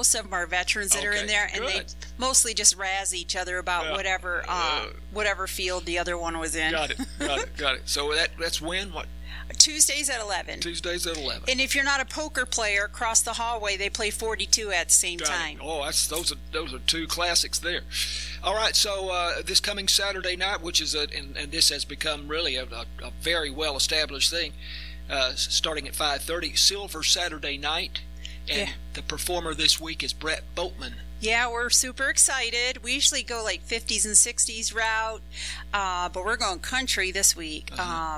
most of them are veterans that are in there, and they mostly just razz each other about whatever field the other one was in. Got it. So that's when? What? Tuesdays at 11. Tuesdays at 11. And if you're not a poker player, across the hallway they play 42 at the same time. Oh, those are two classics there. All right, so this coming Saturday night, which is and this has become really a very well established thing, starting at 5:30, Silver Saturday Night, and the performer this week is Brett Boatman. Yeah, we're super excited. We usually go like 50s and 60s route, but we're going country this week.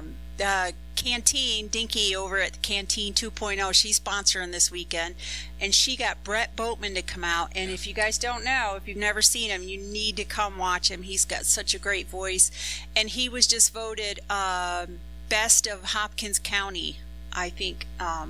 Canteen, Dinky over at Canteen 2.0, she's sponsoring this weekend, and she got Brett Boatman to come out. And if you guys don't know, if you've never seen him, you need to come watch him. He's got such a great voice, and he was just voted best of Hopkins County, I think,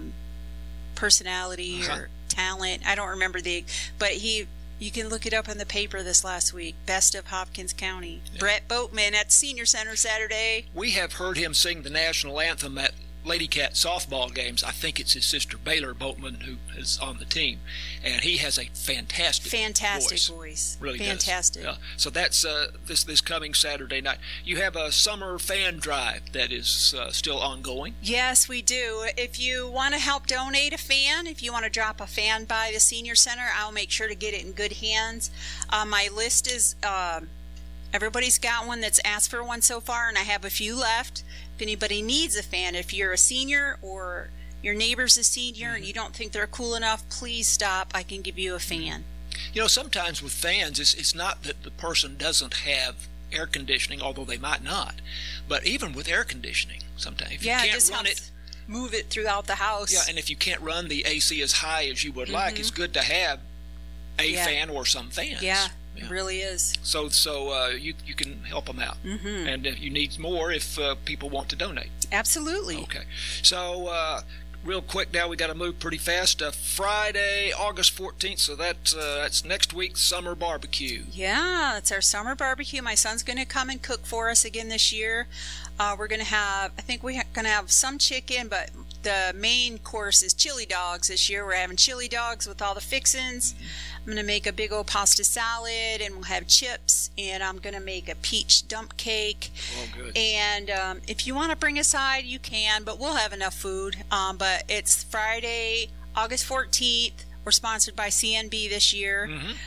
personality or talent. I don't remember but you can look it up in the paper this last week. Best of Hopkins County. Yeah. Brett Boatman at Senior Center Saturday. We have heard him sing the national anthem at Lady Cat softball games. I think it's his sister Baylor Boatman who is on the team, and he has a fantastic voice. Really fantastic. Does. Yeah. So that's this coming Saturday night. You have a summer fan drive that is still ongoing. Yes, we do. If you want to help donate a fan, if you want to drop a fan by the Senior Center, I'll make sure to get it in good hands. My list is everybody's got one that's asked for one so far, and I have a few left. If anybody needs a fan, if you're a senior or your neighbor's a senior and you don't think they're cool enough, please stop. I can give you a fan. You know, sometimes with fans, it's not that the person doesn't have air conditioning, although they might not. But even with air conditioning, sometimes if you can't run it, move it throughout the house. Yeah, and if you can't run the AC as high as you would like, it's good to have a fan or some fans. Yeah. It really is. So you can help them out. And if you need more, if people want to donate. Absolutely. Okay. So real quick now, we got to move pretty fast. Friday, August 14th, so that's next week's summer barbecue. Yeah, it's our summer barbecue. My son's going to come and cook for us again this year. We're going to have, I think we're going to have some chicken, but the main course is chili dogs this year. We're having chili dogs with all the fixins. I'm going to make a big old pasta salad, and we'll have chips, and I'm going to make a peach dump cake. Oh, good. And if you want to bring a side, you can, but we'll have enough food. But it's Friday, August 14th. We're sponsored by CNB this year.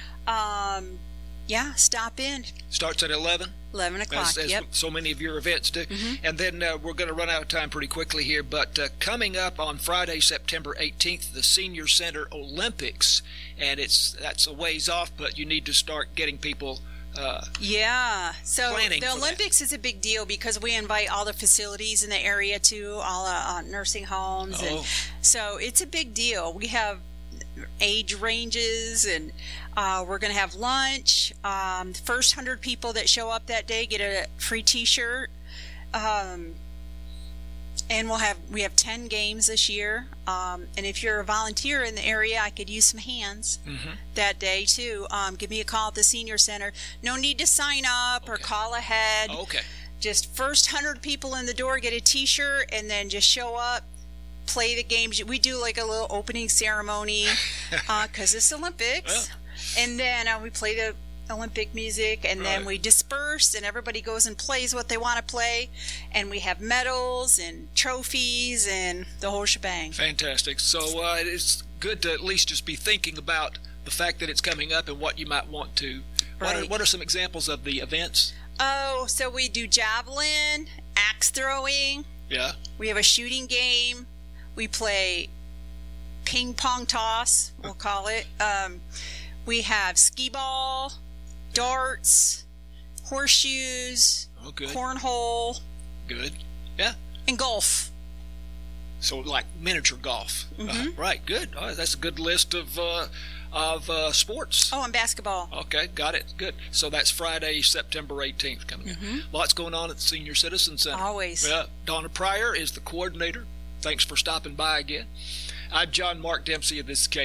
Yeah, stop in. Starts at 11? 11 o'clock, as so many of your events do. And then we're going to run out of time pretty quickly here, but coming up on Friday, September 18th, the Senior Center Olympics, and that's a ways off, but you need to start getting people so planning the Olympics is a big deal because we invite all the facilities in the area too, all nursing homes, and so it's a big deal. We have age ranges, and we're going to have lunch. The first 100 people that show up that day get a free T-shirt. And we have 10 games this year. And if you're a volunteer in the area, I could use some hands that day too. Give me a call at the Senior Center. No need to sign up or call ahead. Just first 100 people in the door get a T-shirt, and then just show up. Play the games. We do like a little opening ceremony because it's Olympics, and then we play the Olympic music, and then we disperse, and everybody goes and plays what they want to play, and we have medals and trophies and the whole shebang. Fantastic. So it's good to at least just be thinking about the fact that it's coming up and what you might want to. What are some examples of the events? Oh, so we do javelin, axe throwing. Yeah. We have a shooting game. We play ping pong toss, we'll call it. We have skee ball, darts, horseshoes, cornhole. Good. Yeah. And golf. So like miniature golf. Right, good. That's a good list of sports. Oh, and basketball. Okay, got it. Good. So that's Friday, September 18th coming up. Lots going on at the Senior Citizen Center. Always. Donna Pryor is the coordinator. Thanks for stopping by again. I'm John Mark Dempsey of this is